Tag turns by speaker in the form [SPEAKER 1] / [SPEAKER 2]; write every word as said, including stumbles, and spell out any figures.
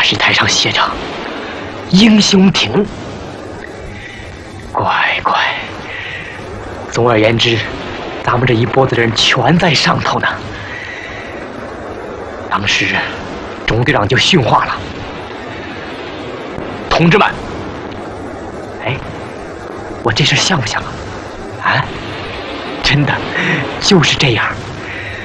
[SPEAKER 1] 大石台上写着“英雄亭”。乖乖，总而言之，咱们这一拨子人全在上头呢。当时，总队长就训话了：“同志们，哎，我这事像不像啊？啊，真的就是这样。”